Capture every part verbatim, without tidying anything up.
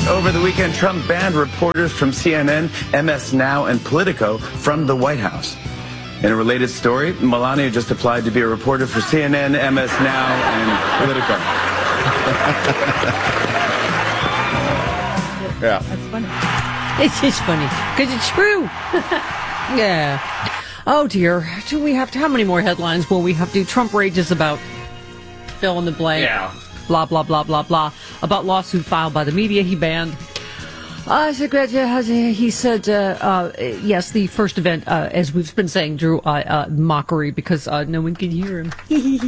Over the weekend, Trump banned reporters from C N N, M S Now, and Politico from the White House. In a related story, Melania just applied to be a reporter for C N N, M S Now, and Politico. Yeah. That's funny. It is funny because it's true. Yeah. Oh dear. Do we have to? How many more headlines will we have to? Trump rages about fill in the blank. Yeah. Blah blah blah blah blah about lawsuit filed by the media he banned. Uh, he said, uh, uh, yes, the first event, uh, as we've been saying, drew uh, uh, mockery because uh, no one can hear him.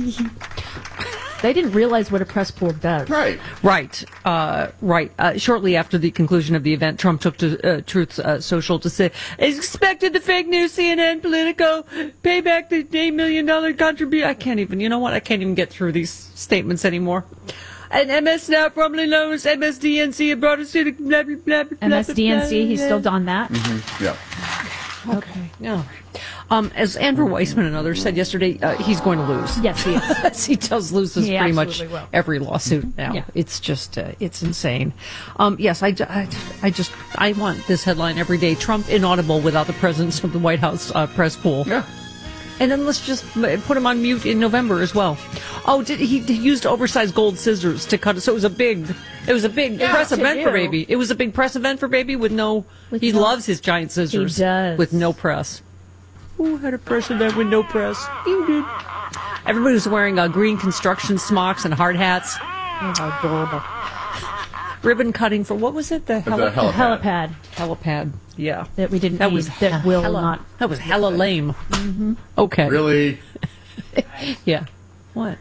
They didn't realize what a press pool does. Right. Right, uh, right. Uh, shortly after the conclusion of the event, Trump took to uh, Truth uh, Social to say, "As expected, the fake news, C N N, Politico, pay back the eight million dollars contribution." I can't even, you know what? I can't even get through these statements anymore. And M S Now, formerly known as M S D N C, brought us to the blah, blah, blah, blah, M S D N C, blah, he's blah. still done that. Mm-hmm. Yeah. Okay. Yeah. Um, as Andrew Weissman and others said yesterday, uh, he's going to lose. Yes, he is. He does lose this He pretty much absolutely will. every lawsuit now. Yeah. It's just, uh, it's insane. Um, yes, I, I, I just, I want this headline every day. Trump inaudible without the presence of the White House uh, press pool. Yeah. And then let's just put him on mute in November as well. Oh, did he, he used oversized gold scissors to cut it? So it was a big, it was a big Yeah, press to event for do. Baby. It was a big press event for Baby with no. With he no- loves his giant scissors. He does. With no press. Who had a press event with no press? You did. Everybody was wearing uh, green construction smocks and hard hats. Oh, how adorable. Ribbon cutting for what was it? The, heli- The The helipad. helipad helipad. Yeah. that we didn't That need, was that will hella, not. That was hella lame. Mm-hmm. Okay. Really? Yeah. What?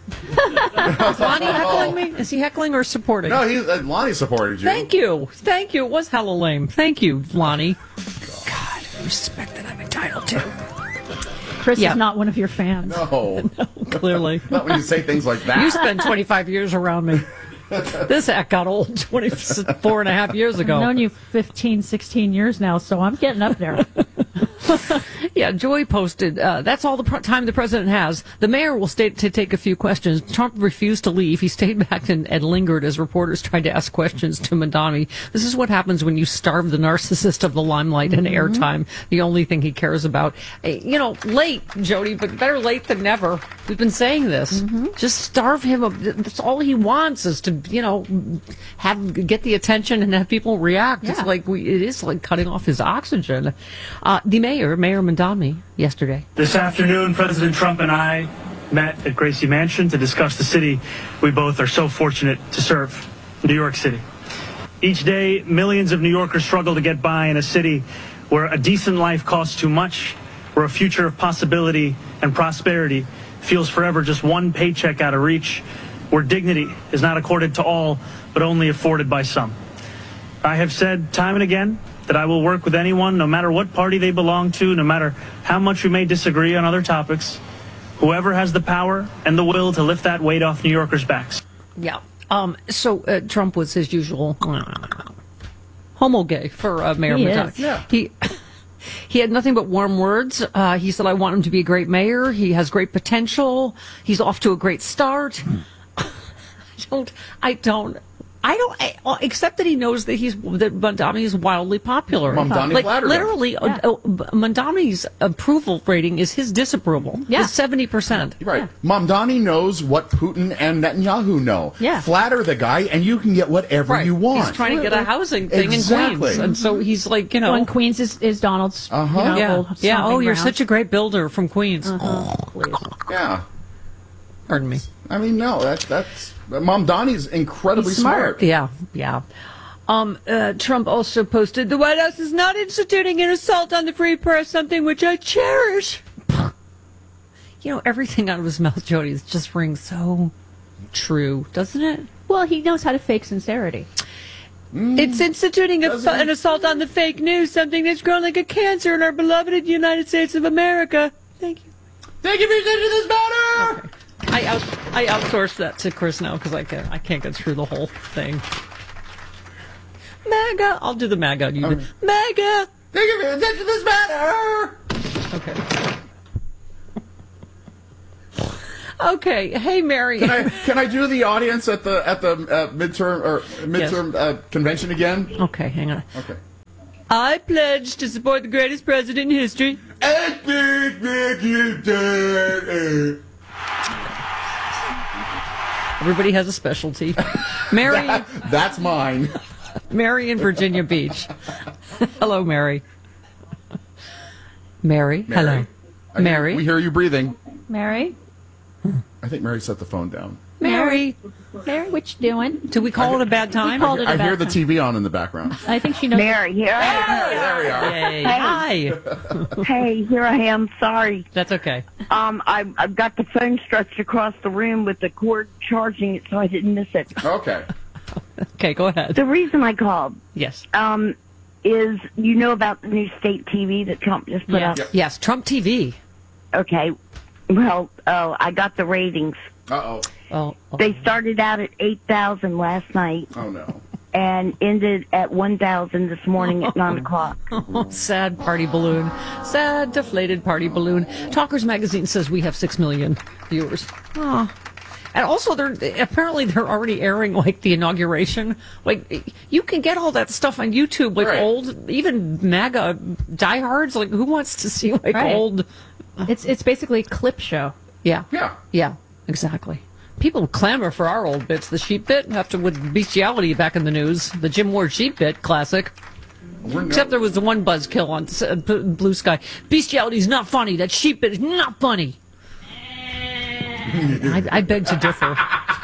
Is Lonnie heckling me? Is he heckling or supporting? No, he, uh, Lonnie supported you. Thank you. Thank you. It was hella lame. Thank you, Lonnie. God, respect that I'm entitled to. Chris Yeah. is not one of your fans. No. Clearly. Not when you say things like that. You spent twenty-five years around me. This act got old twenty-four and a half years ago. I've known you fifteen, sixteen years now, so I'm getting up there. Yeah, Joy posted, uh, that's all the pr- time the president has. The mayor will stay to take a few questions. Trump refused to leave. He stayed back and, and lingered as reporters tried to ask questions to Madani. This is what happens when you starve the narcissist of the limelight and Mm-hmm. airtime, the only thing he cares about. Uh, You know, late, Jody, but better late than never. We've been saying this. Mm-hmm. Just starve him. Of, that's all he wants is to, you know, have get the attention and have people react. It's Yeah. like we, it is like cutting off his oxygen. Uh, the mayor, Mayor Madani, yesterday. This afternoon, President Trump and I met at Gracie Mansion to discuss the city we both are so fortunate to serve, New York City. Each day, millions of New Yorkers struggle to get by in a city where a decent life costs too much, where a future of possibility and prosperity feels forever just one paycheck out of reach, where dignity is not accorded to all, but only afforded by some. I have said time and again that I will work with anyone, no matter what party they belong to, no matter how much we may disagree on other topics, whoever has the power and the will to lift that weight off New Yorkers' backs. Yeah. Um, so uh, Trump was his usual homo gay for uh, Mayor He Madani. is. Yeah. He he had nothing but warm words. Uh, he said, "I want him to be a great mayor. He has great potential. He's off to a great start." I don't. I don't. I don't, I, uh, except that he knows that he's that Mamdani is wildly popular. Mamdani like flattered him. literally, uh, Yeah. uh, Mamdani's approval rating is his disapproval. Yeah. It's seventy percent. Right. Mamdani knows what Putin and Netanyahu know. Yeah. Flatter the guy, and you can get whatever Right. you want. He's trying to get a housing thing Exactly. in Queens, and so he's like, you know, Well, and Queens is, is Donald's Uh-huh. you know, yeah, old yeah. stomping Oh, you're ground. such a great builder from Queens. Uh-huh. Please. Yeah. Pardon me. I mean, no, that, that's... Mamdani's incredibly He's smart. smart. Yeah, yeah. Um, uh, Trump also posted, "The White House is not instituting an assault on the free press, something which I cherish." You know, everything out of his mouth, Jody, just rings so true, doesn't it? Well, he knows how to fake sincerity. It's instituting a, Doesn't an he? assault on the fake news, something that's grown like a cancer in our beloved United States of America. Thank you. Thank you for saying this better! Okay. I out I outsourced that to Chris now because I can't I can't get through the whole thing. MAGA, I'll do the MAGA. You do. MAGA. Thank you for saying this better! Okay. Okay. Hey, Mary. Can I, can I do the audience at the at the uh, midterm or midterm Yes. uh, convention again? Okay, hang on. Okay. I pledge to support the greatest president in history. Everybody has a specialty. Mary, That's mine. Mary in Virginia Beach. Hello, Mary. Mary. Mary. Hello. I hear- Mary. we hear you breathing. Mary? I think Mary set the phone down. Mary. Mary, what you doing? Do we call it a bad time? called it a I bad hear the time. T V on in the background. I think she knows. Mary, here I am. There we are. Yay. Hi. Hey, here I am. Sorry. That's okay. Um, I, I've got the phone stretched across the room with the cord charging it, so I didn't miss it. Okay. Okay, go ahead. The reason I called Yes. um, is you know about the new state T V that Trump just put Yeah. up? Yes, Trump T V. Okay. Well, oh, I got the ratings. Uh-oh. Oh, oh. They started out at eight thousand last night Oh, no. and ended at one thousand this morning at nine o'clock. Oh, sad party balloon. Sad deflated party balloon. Talkers Magazine says we have six million viewers. Oh. And also, they're apparently they're already airing like the inauguration. Like you can get all that stuff on YouTube, like Right. old, even MAGA diehards. Like who wants to see like Right. old? It's it's basically a clip show. Yeah, Yeah. yeah, exactly. People clamor for our old bits. The sheep bit, after with bestiality back in the news, the Jim Ward sheep bit classic. We're no- Except there was the one buzzkill on uh, P- Blue Sky. Bestiality is not funny. That sheep bit is not funny. I, I beg to differ.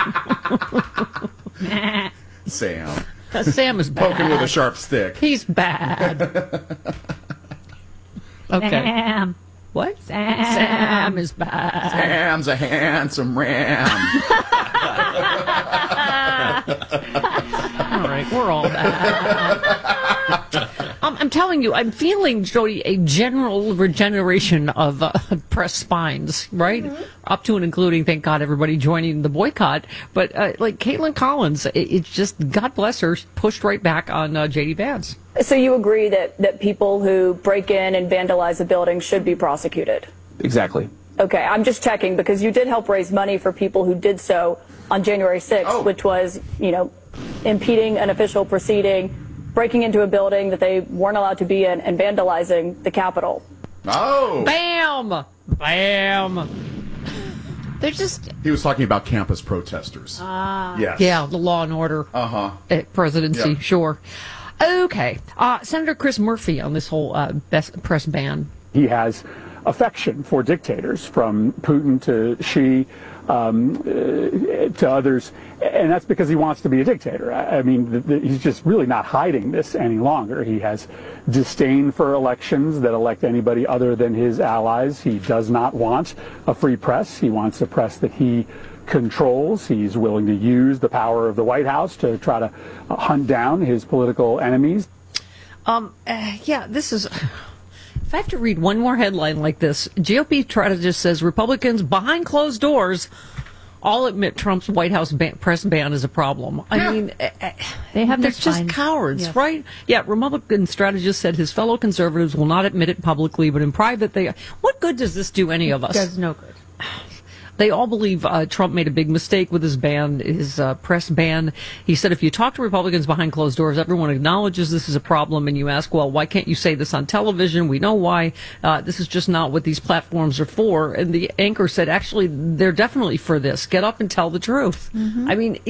Sam. Sam is bad. Poking with a sharp stick. He's bad. Okay. Sam. What? Sam. Sam is bad. Sam's a handsome ram. All right, we're all bad. Um, I'm telling you, I'm feeling, Jody, a general regeneration of uh, press spines, right? Mm-hmm. Up to and including, thank God, everybody joining the boycott. But uh, like Caitlin Collins, it, it's just, God bless her, pushed right back on uh, J D Vance. So you agree that, that people who break in and vandalize a building should be prosecuted? Exactly. Okay, I'm just checking because you did help raise money for people who did so on January sixth, Oh. which was, you know, impeding an official proceeding, breaking into a building that they weren't allowed to be in, and vandalizing the Capitol. Oh. Bam! Bam! They're just, He was talking about campus protesters. Ah. Yes. yeah, the law and order Uh-huh. uh, presidency, Yeah. sure. Okay. Uh, Senator Chris Murphy on this whole uh, best press ban. He has affection for dictators, from Putin to Xi um, uh, to others, and that's because he wants to be a dictator. I, I mean, the, the, he's just really not hiding this any longer. He has disdain for elections that elect anybody other than his allies. He does not want a free press. He wants a press that he controls. He's willing to use the power of the White House to try to uh, hunt down his political enemies. Um, uh, yeah, this is. If I have to read one more headline like this, G O P strategist says Republicans behind closed doors all admit Trump's White House ban- press ban is a problem. I Yeah. mean, uh, uh, They have they're their just spines. cowards, Yes. right? Yeah, Republican strategist said his fellow conservatives will not admit it publicly, but in private they. What good does this do any of us? Does no good. They all believe uh, Trump made a big mistake with his ban, his uh, press ban. He said if you talk to Republicans behind closed doors, everyone acknowledges this is a problem, and you ask, well, why can't you say this on television? We know why. Uh, this is just not what these platforms are for. And the anchor said, actually, they're definitely for this. Get up and tell the truth. I mean,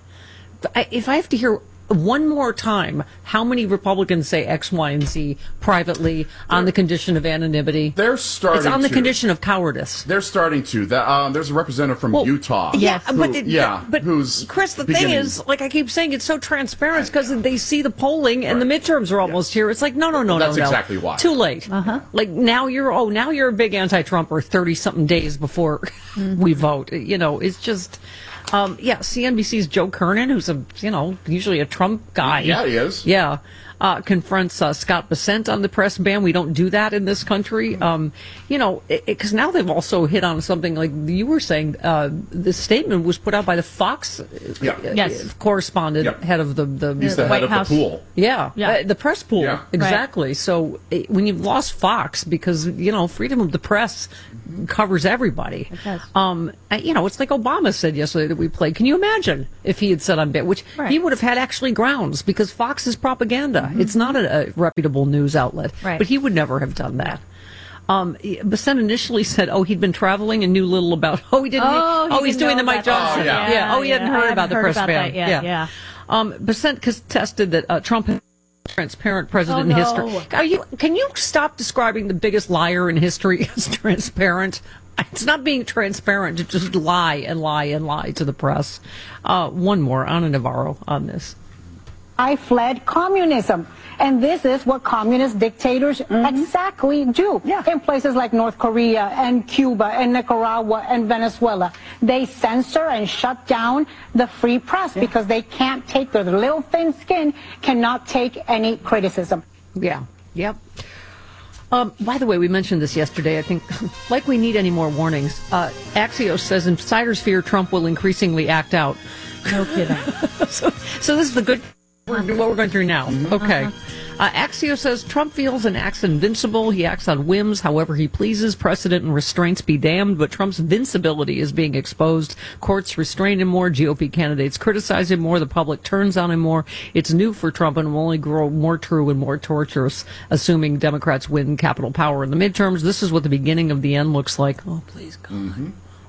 if I have to hear one more time how many Republicans say X, Y, and Z privately on the condition of anonymity, They're starting it's on the to. condition of cowardice. They're starting to. That, um, there's a representative from Well, Utah. Yeah, who- but it, yeah, but who's Chris, the beginning- thing is, like I keep saying, it's so transparent because they see the polling and the midterms are almost here. It's like, no, no, no, That's no, no. exactly why. Too late. Uh-huh. Like now you're, oh, now you're a big anti-Trumper thirty something days before we vote. You know, it's just. Um, yeah, C N B C's Joe Kernan, who's a, you know, usually a Trump guy. Yeah, he is. Yeah. uh, confronts uh, Scott Bessent on the press ban. We don't do that in this country. Um, you know, because now they've also hit on something like you were saying. Uh, the statement was put out by the Fox Yeah. uh, Yes. correspondent, Yep. head of the, the, He's the, the head White of House. the pool. yeah, Yeah. uh, the press pool. Yeah. Exactly. So uh, when you've lost Fox, because, you know, freedom of the press covers everybody. It does. Um, uh, you know, it's like Obama said yesterday that we played. Can you imagine if he had said on bit, which Right. he would have had actually grounds, because Fox is propaganda. It's not a, a reputable news outlet. Right. But he would never have done that. Um, Bessent initially said, "Oh, he'd been traveling and knew little about." Oh, he didn't. Oh, he oh he's didn't doing know the Mike about Johnson. that. Yeah. Yeah, Oh, he hadn't yeah, heard I about the haven't press heard about ban. that yet, yeah. Um, Bessent contested that uh, Trump is a transparent president Oh, in no. history. Are you? Can you stop describing the biggest liar in history as transparent? It's not being transparent to just lie and lie and lie to the press. Uh, one more, Ana Navarro, on this. I fled communism. And this is what communist dictators exactly do in places like North Korea and Cuba and Nicaragua and Venezuela. They censor and shut down the free press because they can't take their little thin skin, cannot take any criticism. Yeah. Yep. Um, by the way, we mentioned this yesterday. I think, like we need any more warnings. Uh, Axios says insiders fear Trump will increasingly act out. No kidding. so, so this is the good. What we're going through now. Okay. Uh, Axios says Trump feels and acts invincible. He acts on whims, however he pleases. Precedent and restraints be damned, but Trump's invincibility is being exposed. Courts restrain him more. G O P candidates criticize him more. The public turns on him more. It's new for Trump and will only grow more true and more torturous, assuming Democrats win Capitol power in the midterms. This is what the beginning of the end looks like. Oh, please, God. Mm-hmm.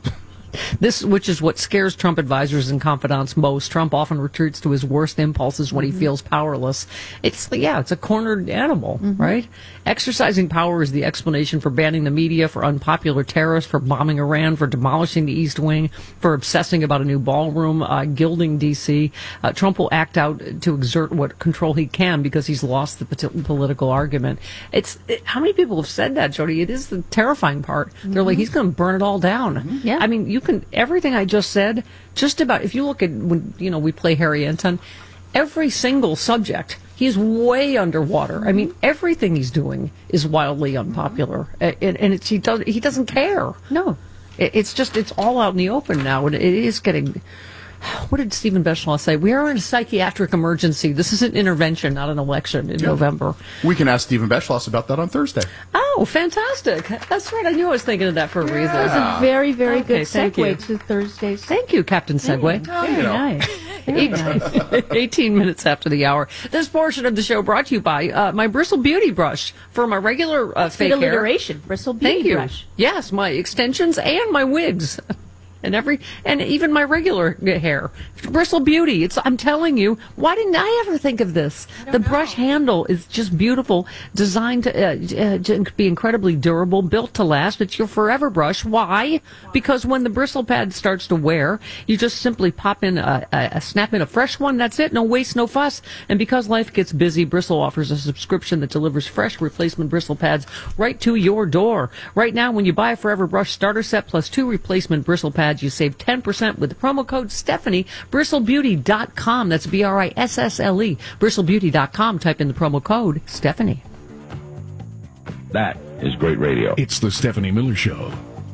This, which is what scares Trump advisors and confidants most. Trump often retreats to his worst impulses when he feels powerless. It's, yeah, it's a cornered animal, mm-hmm. right? Exercising power is the explanation for banning the media, for unpopular terrorists, for bombing Iran, for demolishing the East Wing, for obsessing about a new ballroom, uh, gilding D C. Uh, Trump will act out to exert what control he can because he's lost the politi- political argument. It's it, how many people have said that, Jody? It is the terrifying part. Mm-hmm. They're like, he's going to burn it all down. Mm-hmm. Yeah. I mean, you can, everything I just said, just about, if you look at when, you know, we play Harry Anton, every single subject, he's way underwater. Mm-hmm. I mean, everything he's doing is wildly unpopular. Mm-hmm. And, and it's, he, does, he doesn't care. No. It, it's just, it's all out in the open now. And it is getting, what did Stephen Beschlaw say? We are in a psychiatric emergency. This is an intervention, not an election in yeah. November. We can ask Stephen Beschloss about that on Thursday. Oh, fantastic. That's right. I knew I was thinking of that for a yeah. reason. That was a very, very okay, good segue to Thursday's. Thank you, Captain Segway. Oh, very nice. Very nice. eighteen minutes after the hour. This portion of the show brought to you by uh, my Bristle Beauty Brush for my regular uh, fake hair. Alliteration. Bristle Beauty Thank you. Brush. Yes, my extensions and my wigs. And every, and even my regular hair, Bristle Beauty. It's, I'm telling you, why didn't I ever think of this? The know. brush handle is just beautiful, designed to, uh, to be incredibly durable, built to last. It's your forever brush. Why? Because when the bristle pad starts to wear, you just simply pop in a, a, a snap in a fresh one. That's it. No waste, no fuss. And because life gets busy, Bristle offers a subscription that delivers fresh replacement bristle pads right to your door. Right now, when you buy a Forever Brush starter set plus two replacement bristle pads, you save ten percent with the promo code Stephanie. bristle beauty dot com. That's B R I S S L E. bristle beauty dot com. Type in the promo code Stephanie. That is great radio. It's the Stephanie Miller Show.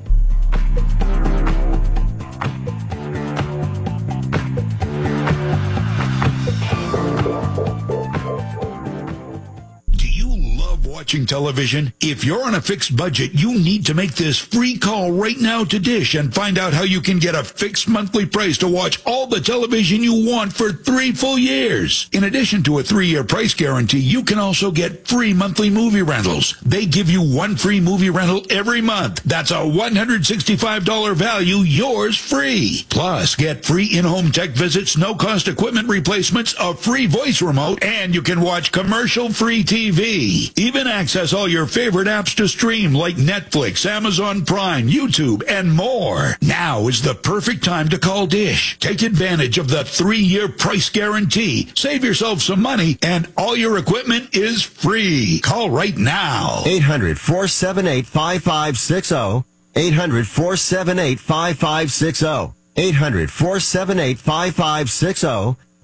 Watching television? If you're on a fixed budget, you need to make this free call right now to Dish and find out how you can get a fixed monthly price to watch all the television you want for three full years. In addition to a three-year price guarantee, you can also get free monthly movie rentals. They give you one free movie rental every month. That's a one hundred sixty-five dollars value, yours free. Plus, get free in-home tech visits, no-cost equipment replacements, a free voice remote, and you can watch commercial-free T V. Even access all your favorite apps to stream like Netflix, Amazon Prime, YouTube, and more. Now is the perfect time to call Dish. Take advantage of the three-year price guarantee. Save yourself some money, and all your equipment is free. Call right now. eight hundred, four seven eight, five five six zero. eight hundred, four seven eight, five five six zero. eight hundred, four seven eight, five five six zero.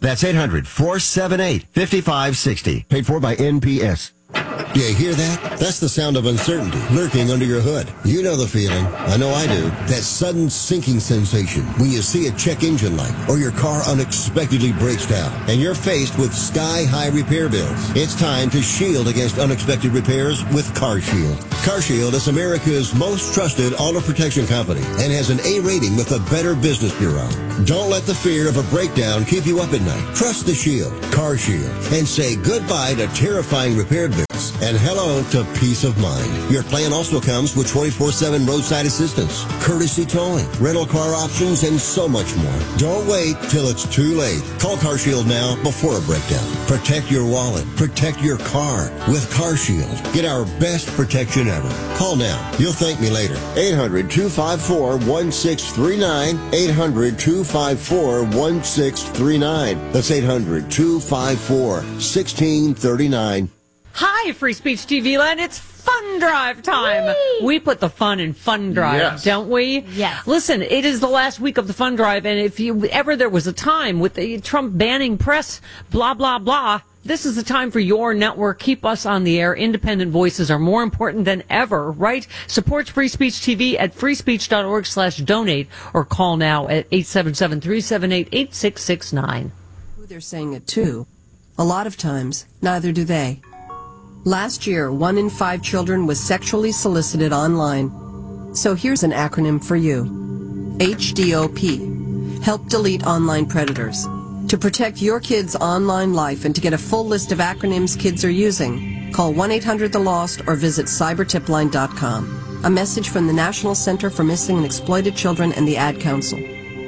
That's eight hundred, four seven eight, five five six zero. Paid for by N P S. Do you hear that? That's the sound of uncertainty lurking under your hood. You know the feeling. I know I do. That sudden sinking sensation when you see a check engine light or your car unexpectedly breaks down and you're faced with sky-high repair bills. It's time to shield against unexpected repairs with CarShield. CarShield is America's most trusted auto protection company and has an A rating with the Better Business Bureau. Don't let the fear of a breakdown keep you up at night. Trust the Shield, CarShield, and say goodbye to terrifying repair bills and hello to peace of mind. Your plan also comes with twenty-four seven roadside assistance, courtesy towing, rental car options, and so much more. Don't wait till it's too late. Call CarShield now before a breakdown. Protect your wallet. Protect your car with CarShield. Get our best protection ever. Call now. You'll thank me later. eight hundred, two five four, one six three nine. eight hundred, two five four, one six three nine. That's eight hundred, two five four, one six three nine. Hi, Free Speech T V Land. It's Fun Drive time. Whee! We put the fun in Fun Drive, yes. Don't we? Yes. Listen, it is the last week of the Fun Drive, and if you ever there was a time with the Trump banning press, blah, blah, blah, this is the time for your network. Keep us on the air. Independent voices are more important than ever, right? Support Free Speech T V at freespeech.org slash donate or call now at eight seven seven, three seven eight, eight six six nine. They're saying it too. A lot of times, neither do they. Last year, one in five children was sexually solicited online. So here's an acronym for you. H D O P. Help delete online predators. To protect your kids' online life and to get a full list of acronyms kids are using, call one eight hundred the lost or visit cyber tip line dot com. A message from the National Center for Missing and Exploited Children and the Ad Council.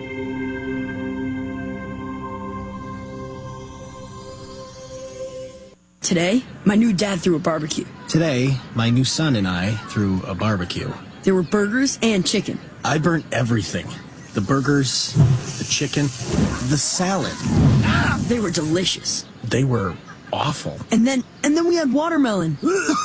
Today, my new dad threw a barbecue. Today, my new son and I threw a barbecue. There were burgers and chicken. I burnt everything. The burgers, the chicken, the salad. Ah, they were delicious. They were awful. And then, and then we had watermelon.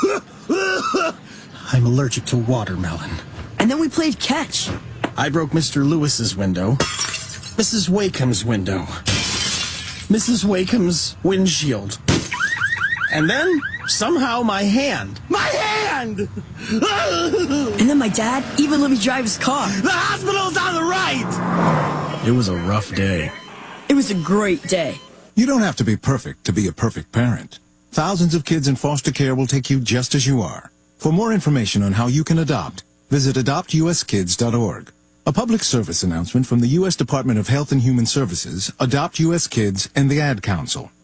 I'm allergic to watermelon. And then we played catch. I broke Mister Lewis's window, Missus Wakeham's window, Missus Wakeham's windshield. And then, somehow, my hand. My hand! And then my dad even let me drive his car. The hospital's on the right! It was a rough day. It was a great day. You don't have to be perfect to be a perfect parent. Thousands of kids in foster care will take you just as you are. For more information on how you can adopt, visit adopt u s kids dot org. A public service announcement from the U S Department of Health and Human Services, Adopt U S Kids, and the Ad Council.